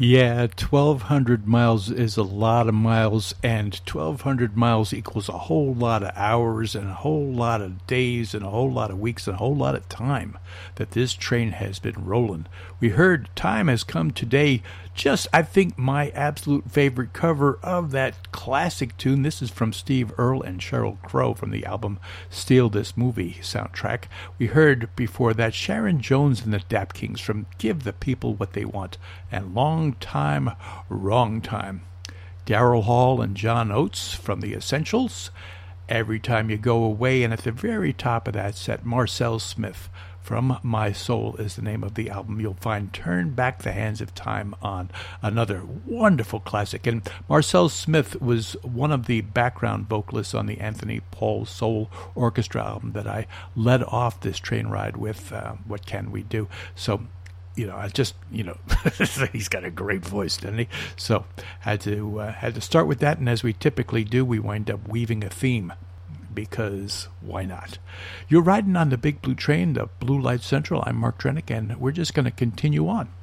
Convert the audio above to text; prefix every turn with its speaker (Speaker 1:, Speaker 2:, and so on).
Speaker 1: Yeah, 1,200 miles is a lot of miles, and 1,200 miles equals a whole lot of hours and a whole lot of days and a whole lot of weeks and a whole lot of time that this train has been rolling. We heard Time Has Come Today, just, I think, my absolute favorite cover of that classic tune. This is from Steve Earle and Sheryl Crow from the album Steal This Movie soundtrack. We heard before that Sharon Jones and the Dap Kings from Give the People What They Want, and Long Time, Wrong Time. Daryl Hall and John Oates from The Essentials, Every Time You Go Away, and at the very top of that set, Marcel Smith from My Soul is the name of the album. You'll find Turn Back the Hands of Time on, another wonderful classic. And Marcel Smith was one of the background vocalists on the Anthony Paul Soul Orchestra album that I led off this train ride with, What Can We Do? So, I just, he's got a great voice, doesn't he? So had to start with that, and as we typically do, we wind up weaving a theme, because why not? You're riding on the Big Blue Train, the Blue Light Central. I'm Mark Trenick, and we're just going to continue on.